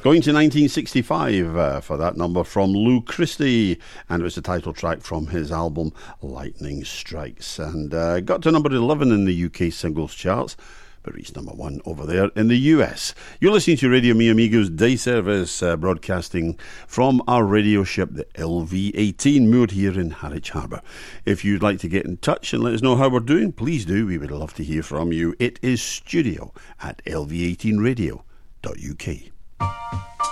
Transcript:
Going to 1965 for that number from Lou Christie, and it was the title track from his album Lightning Strikes, and got to number 11 in the UK singles charts, but reached number 1 over there in the US. You're listening to Radio Mi Amigos Day Service, broadcasting from our radio ship, the LV-18, moored here in Harwich Harbour. If you'd like to get in touch and let us know how we're doing, please do. We would love to hear from you. It is studio@lv18radio.uk.